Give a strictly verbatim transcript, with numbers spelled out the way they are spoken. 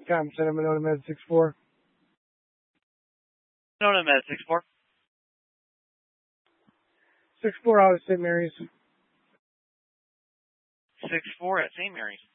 Thompson, I'm Minota Med six four. Minota Med six four. six four out of Saint Mary's. six four at Saint Mary's.